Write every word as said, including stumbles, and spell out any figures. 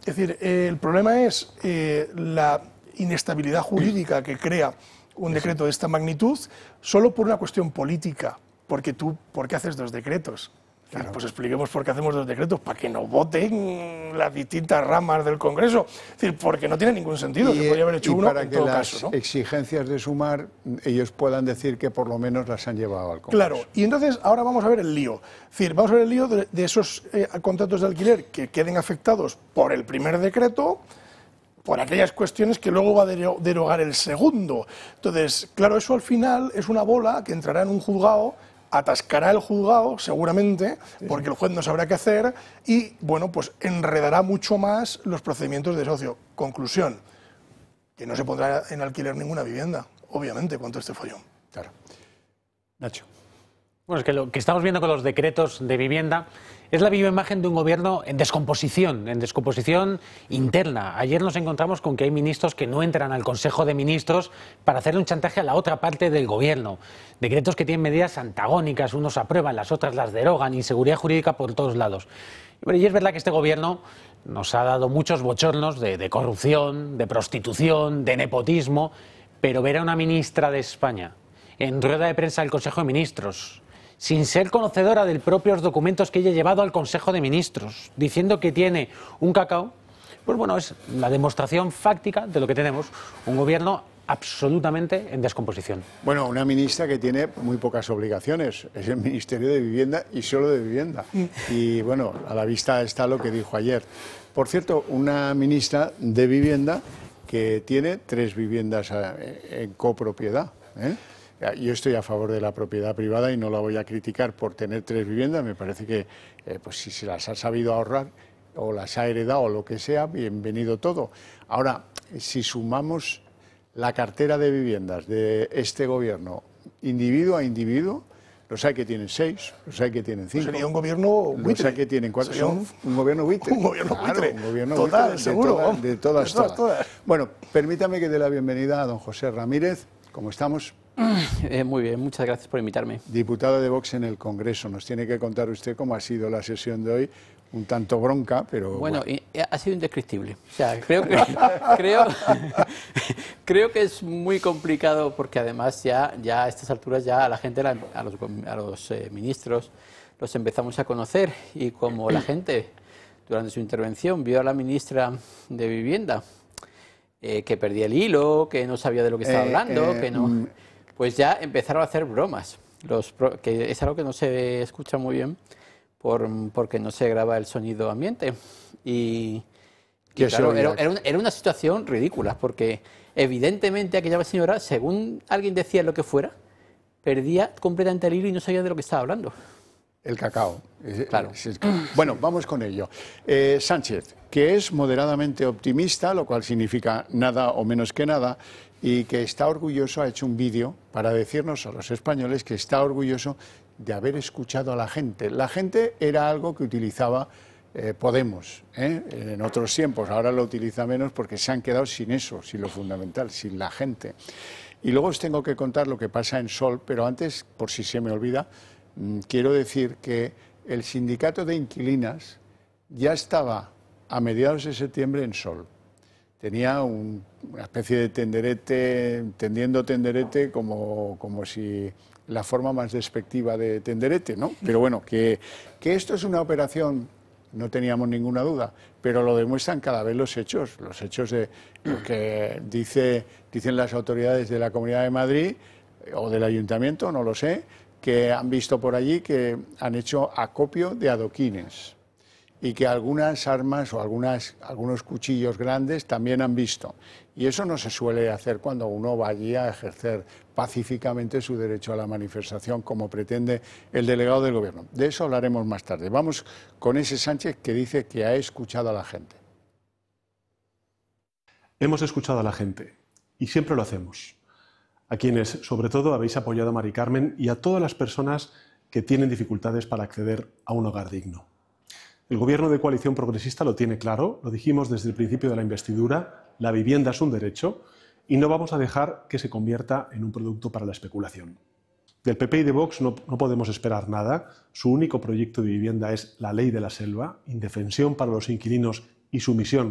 Es decir, eh, el problema es eh, la inestabilidad jurídica que crea un decreto de esta magnitud solo por una cuestión política, porque tú, ¿por qué haces dos decretos? Claro. Pues expliquemos por qué hacemos dos decretos, para que no voten las distintas ramas del Congreso. Es decir, porque no tiene ningún sentido, y, se podría haber hecho y uno para en que todo las caso, ¿no? exigencias de Sumar, ellos puedan decir que por lo menos las han llevado al Congreso. Claro, y entonces ahora vamos a ver el lío. Es decir, vamos a ver el lío de, de esos eh, contratos de alquiler que queden afectados por el primer decreto, por aquellas cuestiones que luego va a derogar el segundo. Entonces, claro, eso al final es una bola que entrará en un juzgado, atascará el juzgado, seguramente, porque el juez no sabrá qué hacer y, bueno, pues enredará mucho más los procedimientos de desahucio. Conclusión, que no se pondrá en alquiler ninguna vivienda, obviamente, cuanto este follón. Claro. Nacho. Bueno, es que lo que estamos viendo con los decretos de vivienda es la viva imagen de un gobierno en descomposición, en descomposición interna. Ayer nos encontramos con que hay ministros que no entran al Consejo de Ministros para hacerle un chantaje a la otra parte del gobierno. Decretos que tienen medidas antagónicas, unos aprueban, las otras las derogan, inseguridad jurídica por todos lados. Y es verdad que este gobierno nos ha dado muchos bochornos de, de corrupción, de prostitución, de nepotismo, pero ver a una ministra de España en rueda de prensa del Consejo de Ministros, sin ser conocedora de los propios documentos que ella ha llevado al Consejo de Ministros, diciendo que tiene un cacao, pues bueno, es la demostración fáctica de lo que tenemos, un gobierno absolutamente en descomposición. Bueno, una ministra que tiene muy pocas obligaciones, es el Ministerio de Vivienda y solo de Vivienda. Y bueno, a la vista está lo que dijo ayer. Por cierto, una ministra de Vivienda que tiene tres viviendas en copropiedad, ¿eh? Yo estoy a favor de la propiedad privada y no la voy a criticar por tener tres viviendas. Me parece que eh, pues si se las ha sabido ahorrar o las ha heredado o lo que sea, bienvenido todo. Ahora, si sumamos la cartera de viviendas de este gobierno, individuo a individuo, los hay que tienen seis, los hay que tienen cinco. Sería un gobierno buitre. Los hay que tienen cuatro. Son un, un gobierno buitre. Un gobierno claro, buitre. Un gobierno Total, buitre seguro. De, toda, de todas, de todas, todas. todas. Bueno, permítame que dé la bienvenida a don José Ramírez. ¿Cómo estamos? Eh, muy bien, muchas gracias por invitarme. Diputado de Vox en el Congreso. Nos tiene que contar usted cómo ha sido la sesión de hoy. Un tanto bronca, pero... Bueno, bueno. Y ha sido indescriptible. O sea, creo que, creo, creo que es muy complicado porque además ya, ya a estas alturas ya a la gente, a los, a los eh, ministros, los empezamos a conocer y como la gente durante su intervención vio a la ministra de Vivienda eh, que perdía el hilo, que no sabía de lo que estaba eh, hablando, eh, que no... Pues ya empezaron a hacer bromas, los, que es algo que no se escucha muy bien por, porque no se graba el sonido ambiente. Y, y claro, era, era, una, era una situación ridícula, porque evidentemente aquella señora, según alguien decía lo que fuera, perdía completamente el hilo y no sabía de lo que estaba hablando. El cacao. Claro. Bueno, vamos con ello. Eh, Sánchez, que es moderadamente optimista, lo cual significa nada o menos que nada, y que está orgulloso, ha hecho un vídeo para decirnos a los españoles que está orgulloso de haber escuchado a la gente. La gente era algo que utilizaba eh, Podemos ¿eh? en otros tiempos, ahora lo utiliza menos porque se han quedado sin eso, sin lo fundamental, sin la gente. Y luego os tengo que contar lo que pasa en Sol, pero antes, por si se me olvida, mmm, quiero decir que el sindicato de inquilinas ya estaba a mediados de septiembre en Sol. Tenía un, una especie de tenderete, tendiendo tenderete como, como si la forma más despectiva de tenderete, ¿no? Pero bueno, que, que esto es una operación, no teníamos ninguna duda, pero lo demuestran cada vez los hechos, los hechos de lo que dice, dicen las autoridades de la Comunidad de Madrid o del Ayuntamiento, no lo sé, que han visto por allí que han hecho acopio de adoquines y que algunas armas o algunas, algunos cuchillos grandes también han visto. Y eso no se suele hacer cuando uno va allí a ejercer pacíficamente su derecho a la manifestación, como pretende el delegado del Gobierno. De eso hablaremos más tarde. Vamos con ese Sánchez que dice que ha escuchado a la gente. Hemos escuchado a la gente y siempre lo hacemos. A quienes, sobre todo, habéis apoyado a Mari Carmen y a todas las personas que tienen dificultades para acceder a un hogar digno. El Gobierno de coalición progresista lo tiene claro, lo dijimos desde el principio de la investidura, la vivienda es un derecho y no vamos a dejar que se convierta en un producto para la especulación. Del P P y de Vox no, no podemos esperar nada, su único proyecto de vivienda es la ley de la selva, indefensión para los inquilinos y sumisión